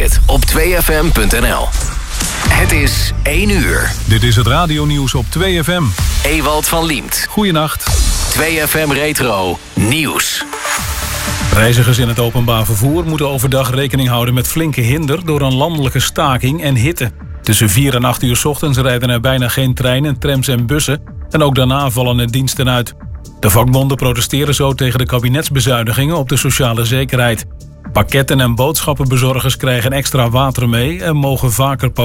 het op 2fm.nl. Het is 1 uur. Dit is het radionieuws op 2FM. Ewald van Liemt. Goeienacht. 2FM Retro Nieuws. Reizigers in het openbaar vervoer moeten overdag rekening houden met flinke hinder door een landelijke staking en hitte. Tussen 4 en 8 uur 's ochtends rijden er bijna geen treinen, trams en bussen. En ook daarna vallen er diensten uit. De vakbonden protesteren zo tegen de kabinetsbezuinigingen op de sociale zekerheid. Pakketten en boodschappenbezorgers krijgen extra water mee en mogen vaker